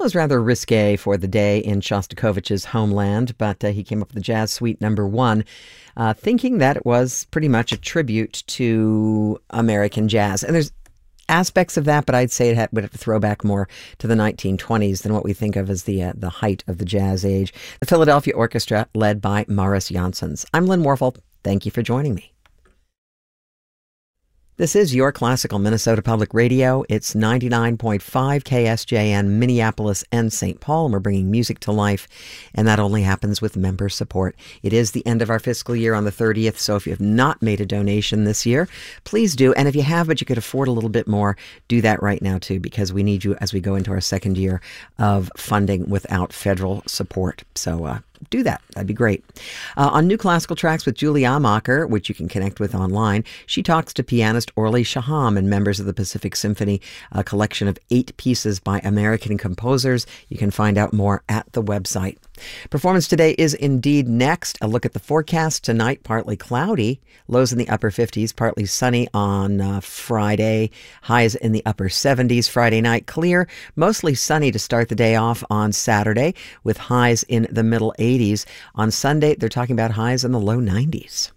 was rather risque for the day in Shostakovich's homeland, but he came up with the Jazz Suite #1, thinking that it was pretty much a tribute to American jazz. And there's aspects of that, but I'd say it would have to throw back more to the 1920s than what we think of as the height of the jazz age. The Philadelphia Orchestra, led by Maurice Janssens. I'm Lynn Warfel. Thank you for joining me. This is your classical Minnesota Public Radio. It's 99.5 KSJN, Minneapolis and St. Paul, and we're bringing music to life, and that only happens with member support. It is the end of our fiscal year on the 30th, so if you have not made a donation this year, please do. And if you have, but you could afford a little bit more, do that right now too, because we need you as we go into our second year of funding without federal support. So do that. That'd be great. On New Classical Tracks with Julie Amacher, which you can connect with online, she talks to pianist Orly Shaham and members of the Pacific Symphony, a collection of 8 pieces by American composers. You can find out more at the website. Performance today is indeed next. A look at the forecast tonight: partly cloudy, lows in the upper 50s, partly sunny on Friday, highs in the upper 70s. Friday night clear, mostly sunny to start the day off on Saturday, with highs in the middle 80s. On Sunday, they're talking about highs in the low 90s.